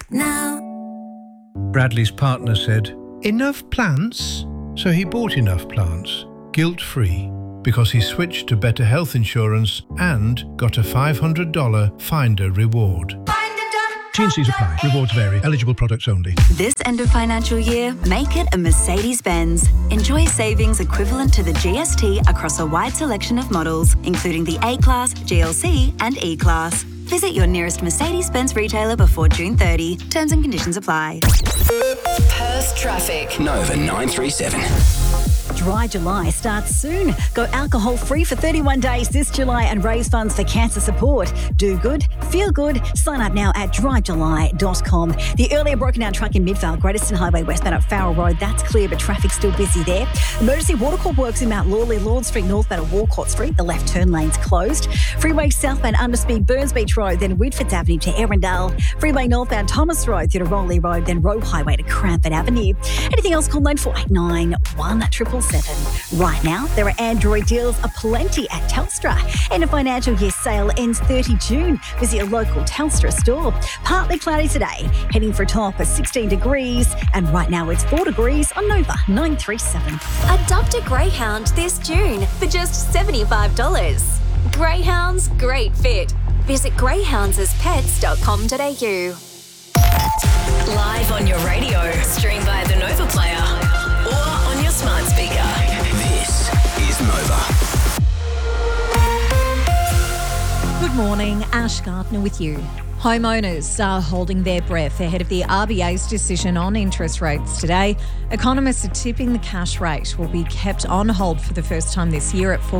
now. Bradley's partner said, "Enough plants?" So he bought enough plants, guilt-free, because he switched to better health insurance and got a $500 Finder reward. T&Cs apply. Rewards vary. Eligible products only. This end of financial year, make it a Mercedes-Benz. Enjoy savings equivalent to the GST across a wide selection of models, including the A-Class, GLC and E-Class. Visit your nearest Mercedes-Benz retailer before June 30. Terms and conditions apply. Perth traffic. Nova 937. Dry July starts soon. Go alcohol-free for 31 days this July and raise funds for cancer support. Do good, feel good. Sign up now at dryjuly.com. The earlier broken down truck in Midvale, Great Eastern Highway westbound at Farrell Road, that's clear, but traffic's still busy there. Emergency watercourse works in Mount Lawley, Lord Street northbound at Walcott Street. The left turn lane's closed. Freeway southbound underspeed Burns Beach Road, then Whitfords Avenue to Erindale. Freeway northbound Thomas Road through to Rowley Road, then Roe Highway to Cranford Avenue. Anything else, call 9489 1777. Right now, there are Android deals aplenty at Telstra. And a financial year sale ends 30 June. Visit your local Telstra store. Partly cloudy today, heading for a top of 16 degrees. And right now it's 4 degrees on Nova 937. Adopt a greyhound this June for just $75. Greyhounds, great fit. Visit greyhoundsaspets.com.au. Live on your radio, stream via the Nova Player or on your smart speaker. This is Nova. Good morning, Ash Gardner with you. Homeowners are holding their breath ahead of the RBA's decision on interest rates today. Economists are tipping the cash rate will be kept on hold for the first time this year at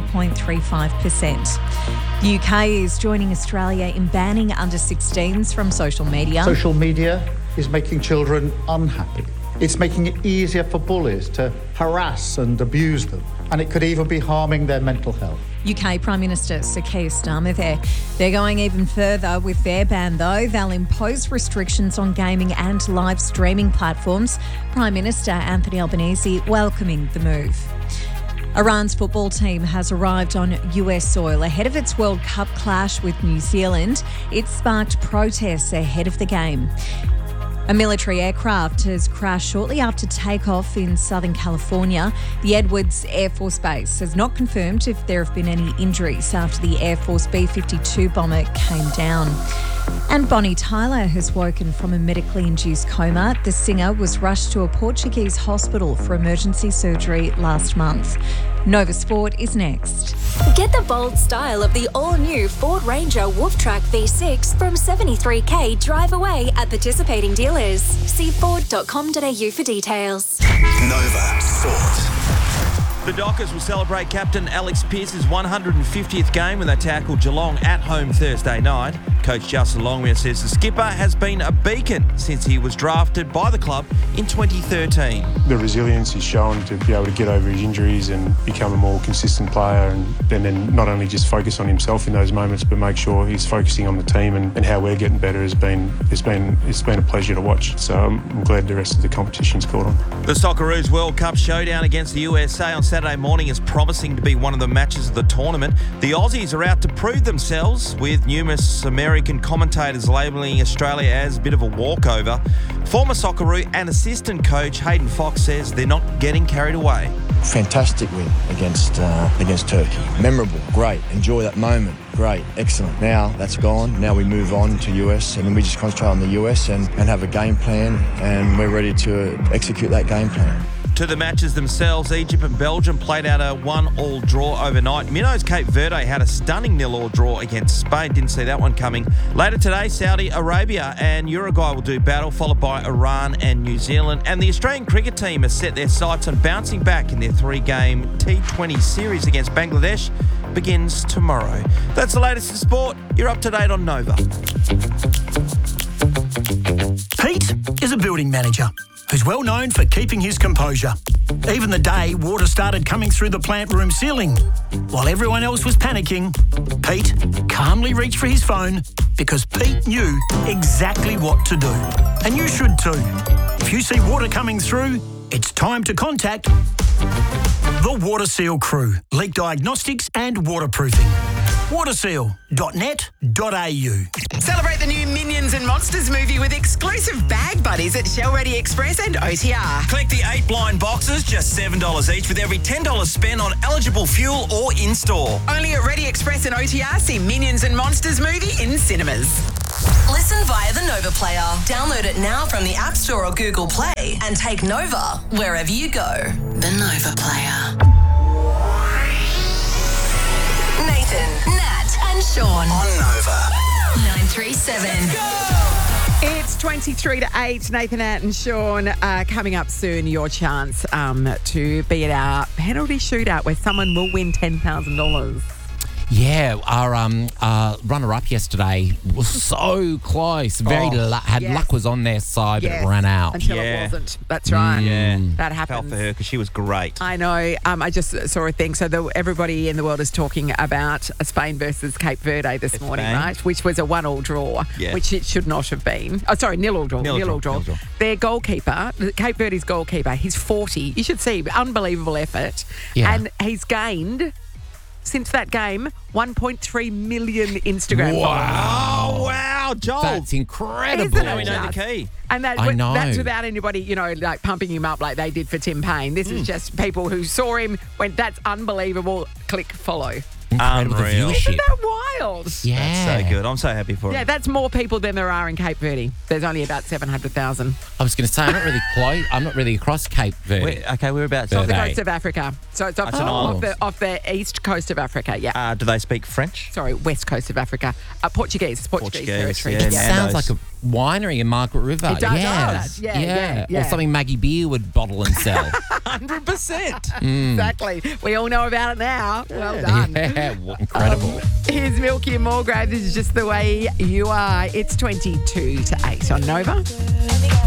4.35%. The UK is joining Australia in banning under-16s from social media. Social media is making children unhappy. It's making it easier for bullies to harass and abuse them, and it could even be harming their mental health. UK Prime Minister Sir Keir Starmer there. They're going even further with their ban, though. They'll impose restrictions on gaming and live streaming platforms. Prime Minister Anthony Albanese welcoming the move. Iran's football team has arrived on US soil ahead of its World Cup clash with New Zealand. It sparked protests ahead of the game. A military aircraft has crashed shortly after takeoff in Southern California. The Edwards Air Force Base has not confirmed if there have been any injuries after the Air Force B-52 bomber came down. And Bonnie Tyler has woken from a medically induced coma. The singer was rushed to a Portuguese hospital for emergency surgery last month. Nova Sport is next. Get the bold style of the all-new Ford Ranger Wolftrack V6 from $73,000 drive away at participating dealers. See Ford.com.au for details. Nova Sport. The Dockers will celebrate captain Alex Pearce's 150th game when they tackle Geelong at home Thursday night. Coach Justin Longmuir says the skipper has been a beacon since he was drafted by the club in 2013. The resilience he's shown to be able to get over his injuries and become a more consistent player and then not only just focus on himself in those moments but make sure he's focusing on the team and how we're getting better it's been a pleasure to watch. So I'm glad the rest of the competition's caught on. The Socceroos World Cup showdown against the USA on Saturday morning is promising to be one of the matches of the tournament. The Aussies are out to prove themselves, with numerous American commentators labelling Australia as a bit of a walkover. Former Socceroo and assistant coach Hayden Fox says they're not getting carried away. Fantastic win against Turkey. Memorable, great, enjoy that moment, great, excellent. Now that's gone, now we move on to US and then we just concentrate on the US and have a game plan and we're ready to execute that game plan. To the matches themselves, Egypt and Belgium played out a 1-1 draw overnight. Minnows Cape Verde had a stunning 0-0 draw against Spain. Didn't see that one coming. Later today, Saudi Arabia and Uruguay will do battle, followed by Iran and New Zealand. And the Australian cricket team has set their sights on bouncing back in their 3-game T20 series against Bangladesh. Begins tomorrow. That's the latest in sport. You're up to date on Nova. Pete is a building manager who's well known for keeping his composure. Even the day water started coming through the plant room ceiling. While everyone else was panicking, Pete calmly reached for his phone because Pete knew exactly what to do. And you should too. If you see water coming through, it's time to contact the Water Seal crew, leak diagnostics and waterproofing. Waterseal.net.au. Celebrate the new Minions and Monsters movie with exclusive bag buddies at Shell Ready Express and OTR. Collect the 8 blind boxes, just $7 each, with every $10 spent on eligible fuel or in-store. Only at Ready Express and OTR. See Minions and Monsters movie in cinemas. Listen via the Nova Player. Download it now from the App Store or Google Play and take Nova wherever you go. The Nova Player. Nathan, Nat and Sean. On Nova. 937. It's 23 to 8. Nathan, Nat and Sean coming up soon. Your chance to be at our penalty shootout where someone will win $10,000. Yeah, our runner-up yesterday was so close. Luck was on their side, but it ran out. Until it wasn't. That's right. That happens. Felt for her because she was great. I know. I just saw a thing. So everybody in the world is talking about Spain versus Cape Verde this morning, right? Which was a 1-1 draw, which it should not have been. Oh, sorry, 0-0 draw. 0-0 draw. Their goalkeeper, Cape Verde's goalkeeper, he's 40. You should see, unbelievable effort. Yeah. And he's gained, since that game, 1.3 million Instagram followers. Oh, wow, Joel. That's incredible. Isn't it Now we know just? the key. And that's without anybody, like pumping him up like they did for Tim Payne. This is just people who saw him, went, that's unbelievable, click follow. Unreal. Isn't that wild? Yeah. That's so good. I'm so happy for him. Yeah, that's more people than there are in Cape Verde. There's only about 700,000. I was going to say, I'm not really close. I'm not really across Cape Verde. We're about Off the coast of Africa. So it's off an the east coast of Africa, yeah. Do they speak French? Sorry, west coast of Africa. Portuguese. Portuguese territory. It sounds like a winery in Margaret River. It does. Yeah. Or something Maggie Beer would bottle and sell. 100%. Exactly. We all know about it now. Well done. Yeah, incredible. Here's Milky and Mulgrave. This is just the way you are. It's 22 to 8 on Nova.